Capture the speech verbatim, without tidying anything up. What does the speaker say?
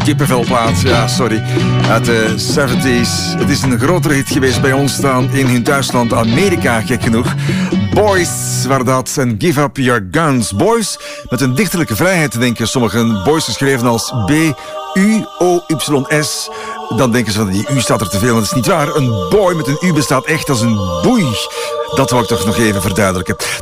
kippenvelplaat, ja, sorry. Uit de zeventig. Het is een grotere hit geweest bij ons dan in hun thuisland Amerika, gek genoeg. Boys, waar dat, en Give Up Your Guns. Boys, met een dichterlijke vrijheid, denken sommigen. Boys geschreven als B U O Y S. Dan denken ze van, die U staat er te veel, maar dat is niet waar. Een boy met een U bestaat echt als een boei. Dat wil ik toch nog even verduidelijken.